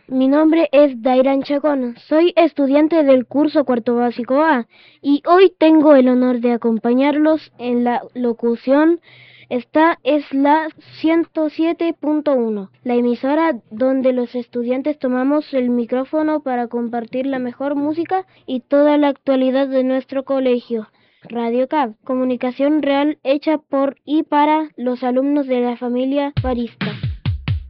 Mi nombre es Dairan Chacón, soy estudiante del curso cuarto básico A y hoy tengo el honor de acompañarlos en la locución. Esta es la 107.1, la emisora donde los estudiantes tomamos el micrófono para compartir la mejor música y toda la actualidad de nuestro colegio. Radio CAB, comunicación real hecha por y para los alumnos de la familia Barista.